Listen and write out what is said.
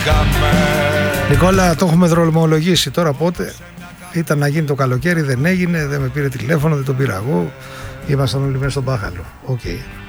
Νικόλα, το έχουμε δρομολογήσει τώρα πότε. Ήταν να γίνει το καλοκαίρι, δεν έγινε, δεν με πήρε τηλέφωνο, δεν τον πήρα εγώ. Ήμασταν όλοι μέσα στον μπάχαλο. Οκ.